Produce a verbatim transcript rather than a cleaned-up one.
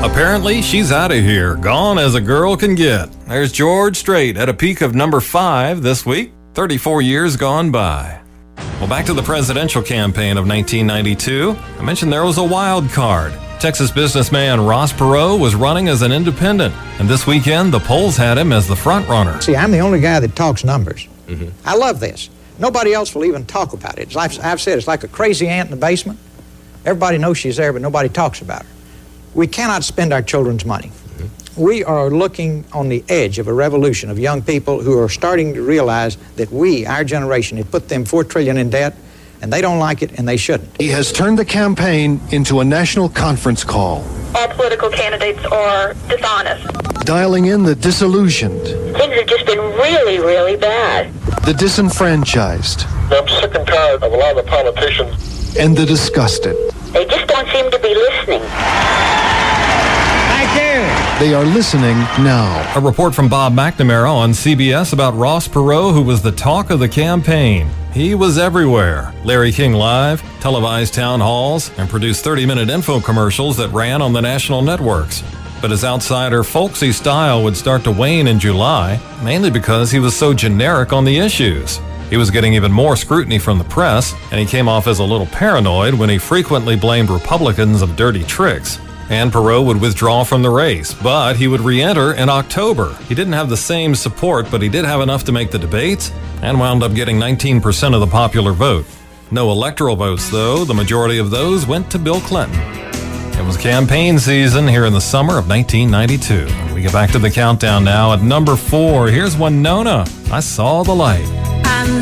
Apparently, she's out of here, gone as a girl can get. There's George Strait at a peak of number five this week, thirty-four years gone by. Well, back to the presidential campaign of nineteen ninety-two. I mentioned there was a wild card. Texas businessman Ross Perot was running as an independent, and this weekend the polls had him as the front runner. See, I'm the only guy that talks numbers. Mm-hmm. I love this. Nobody else will even talk about it. As I've, I've said, it's like a crazy ant in the basement. Everybody knows she's there, but nobody talks about her. We cannot spend our children's money. Mm-hmm. We are looking on the edge of a revolution of young people who are starting to realize that we, our generation, had put them four trillion dollars in debt, and they don't like it, and they shouldn't. He has turned the campaign into a national conference call. All political candidates are dishonest. Dialing in the disillusioned. Things have just been really, really bad. The disenfranchised. I'm sick and tired of a lot of the politicians. And the disgusted. They just don't seem to be listening. Thank you. They are listening now. A report from Bob McNamara on C B S about Ross Perot, who was the talk of the campaign. He was everywhere. Larry King Live, televised town halls, and produced thirty-minute info commercials that ran on the national networks. But his outsider, folksy style would start to wane in July, mainly because he was so generic on the issues. He was getting even more scrutiny from the press, and he came off as a little paranoid when he frequently blamed Republicans of dirty tricks. And Perot would withdraw from the race, but he would re-enter in October. He didn't have the same support, but he did have enough to make the debates, and wound up getting nineteen percent of the popular vote. No electoral votes, though. The majority of those went to Bill Clinton. It was campaign season here in the summer of nineteen ninety-two. We get back to the countdown now at number four. Here's Winona, I Saw the Light.